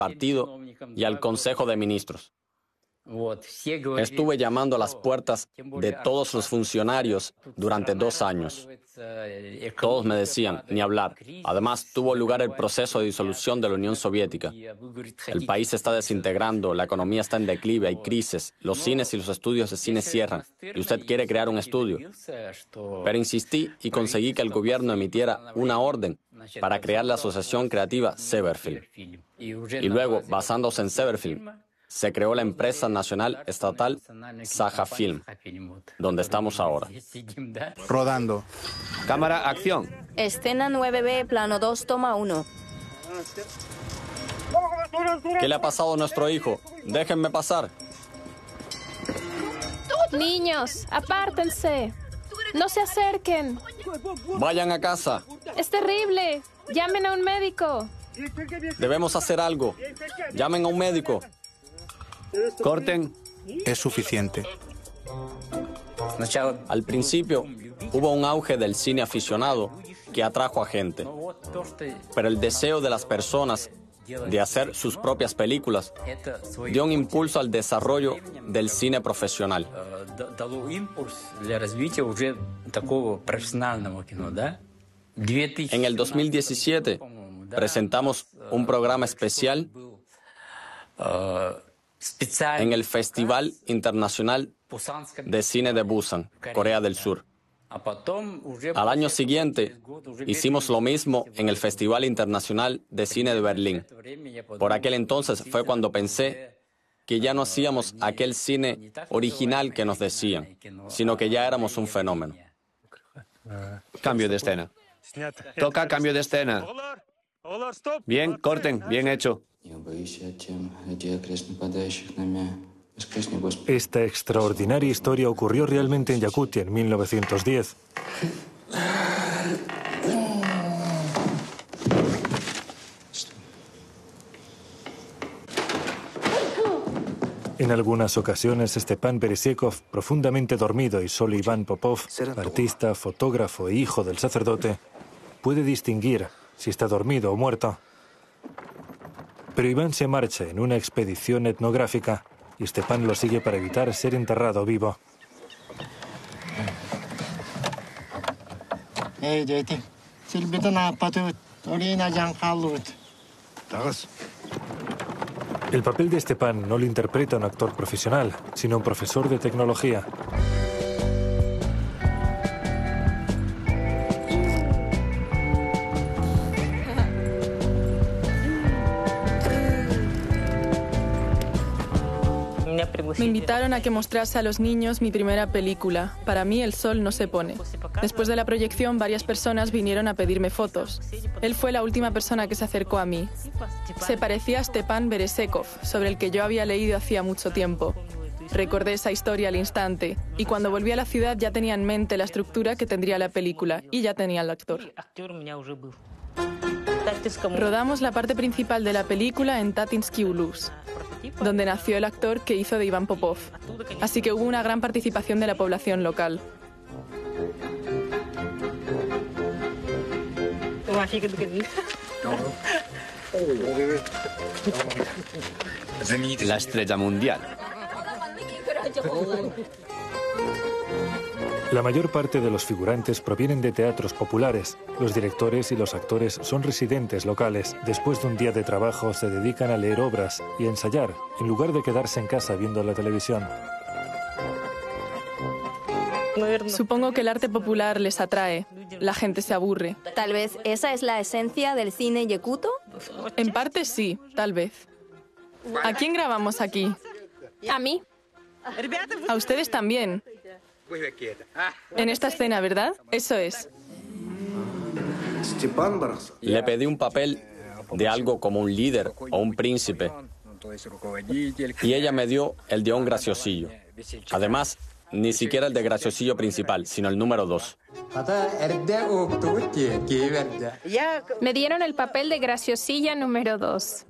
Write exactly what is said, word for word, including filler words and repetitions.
partido y al Consejo de Ministros. Estuve llamando a las puertas de todos los funcionarios durante dos años. Todos me decían, ni hablar. Además, tuvo lugar el proceso de disolución de la Unión Soviética. El país se está desintegrando, la economía está en declive, hay crisis, los cines y los estudios de cine cierran, y usted quiere crear un estudio. Pero insistí y conseguí que el gobierno emitiera una orden para crear la asociación creativa Severfilm. Y luego, basándose en Severfilm, se creó la empresa nacional estatal Saja Film, donde estamos ahora. Rodando. Cámara, acción. Escena nueve B, plano dos, toma uno. ¿Qué le ha pasado a nuestro hijo? Déjenme pasar. Niños, apártense. No se acerquen. Vayan a casa. Es terrible. Llamen a un médico. Debemos hacer algo. Llamen a un médico. Corten. Es suficiente. Al principio hubo un auge del cine aficionado que atrajo a gente. Pero el deseo de las personas de hacer sus propias películas dio un impulso al desarrollo del cine profesional. En el dos mil diecisiete presentamos un programa especial en el Festival Internacional de Cine de Busan, Corea del Sur. Al año siguiente, hicimos lo mismo en el Festival Internacional de Cine de Berlín. Por aquel entonces fue cuando pensé que ya no hacíamos aquel cine original que nos decían, sino que ya éramos un fenómeno. Cambio de escena. Toca cambio de escena. Bien, corten, bien hecho. Esta extraordinaria historia ocurrió realmente en Yakutia en mil novecientos diez. En algunas ocasiones, Stepan Beresekov, profundamente dormido, y solo Iván Popov, artista, fotógrafo e hijo del sacerdote, puede distinguir si está dormido o muerto. Pero Iván se marcha en una expedición etnográfica y Stepan lo sigue para evitar ser enterrado vivo. El papel de Stepan no lo interpreta un actor profesional, sino un profesor de tecnología. Me invitaron a que mostrase a los niños mi primera película, Para mí el sol no se pone. Después de la proyección, varias personas vinieron a pedirme fotos. Él fue la última persona que se acercó a mí. Se parecía a Stepan Beresekov, sobre el que yo había leído hacía mucho tiempo. Recordé esa historia al instante, y cuando volví a la ciudad ya tenía en mente la estructura que tendría la película, y ya tenía al actor. Rodamos la parte principal de la película en Tatinsky Ulus, donde nació el actor que hizo de Iván Popov, así que hubo una gran participación de la población local. La estrella mundial. La mayor parte de los figurantes provienen de teatros populares. Los directores y los actores son residentes locales. Después de un día de trabajo se dedican a leer obras y a ensayar, en lugar de quedarse en casa viendo la televisión. Supongo que el arte popular les atrae. La gente se aburre. Tal vez esa es la esencia del cine yakuto. En parte sí, tal vez. ¿A quién grabamos aquí? A mí. A ustedes también. En esta escena, ¿verdad? Eso es. Le pedí un papel de algo como un líder o un príncipe, y ella me dio el de un graciosillo. Además, ni siquiera el de graciosillo principal, sino el número dos. Me dieron el papel de graciosilla número dos.